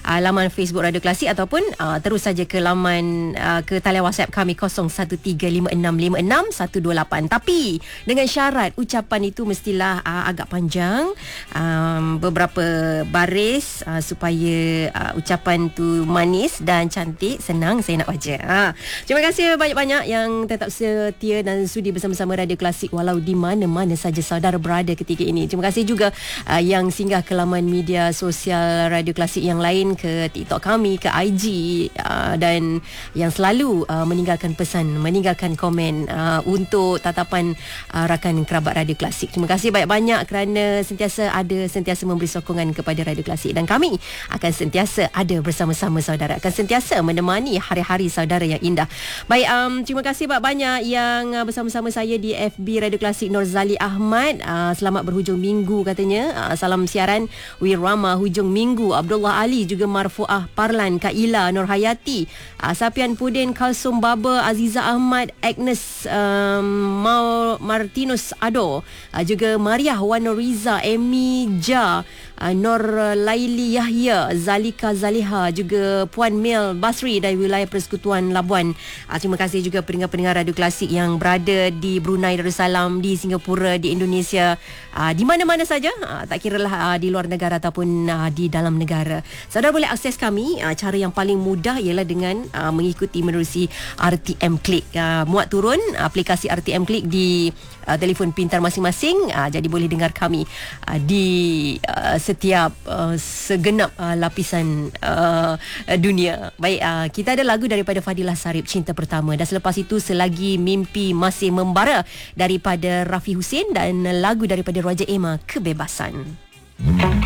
laman Facebook Radio Klasik ataupun terus saja ke laman ke talian WhatsApp kami 0135656128. Tapi dengan syarat ucapan itu mestilah agak panjang, beberapa baris supaya ucapan tu manis dan cantik, senang saya nak baca. Terima kasih banyak-banyak yang tetap setia dan sudi bersama-sama Radio Klasik walau di mana-mana saja saudara berada ketika ini. Terima kasih juga yang singgah ke laman media sosial Radio Klasik yang lain, ke TikTok kami, ke IG, dan yang selalu meninggalkan pesan, meninggalkan komen untuk tatapan rakan kerabat Radio Klasik. Terima kasih banyak-banyak kerana sentiasa memberi sokongan kepada Radio Klasik, dan kami akan sentiasa ada bersama-sama saudara, akan sentiasa menemani hari-hari saudara yang indah. Baik, terima kasih banyak-banyak yang bersama-sama saya di FB Radio Klasik. Norzali Ahmad, selamat berhujung minggu katanya. Salam siaran Wirama hujung minggu. Abdullah Ali, juga Marfuah Parlan, Kak Ila, Nur Hayati, Sapian Pudin, Kalsum Baba, Aziza Ahmad, Agnes Martinus Ado, juga Mariah Wanoriza, Emi Ja, Nur Laili Yahya, Zalika Zaliha, juga Puan Mel Basri dari wilayah Persekutuan Labuan. Terima kasih juga pendengar-pendengar Radio Klasik yang berada di Brunei Darussalam, di Singapura, di Indonesia, di mana-mana saja, tak kiralah di luar negara ataupun di dalam negara. Saudara boleh akses kami, cara yang paling mudah ialah dengan mengikuti menerusi RTM Click. Muat turun aplikasi RTM Click di telefon pintar masing-masing, jadi boleh dengar kami di setiap segenap lapisan dunia. Baik, kita ada lagu daripada Fadilah Sarip, Cinta Pertama, dan selepas itu Selagi Mimpi Masih Membara daripada Rafi Hussein, dan lagu daripada Raja Emma, Kebebasan.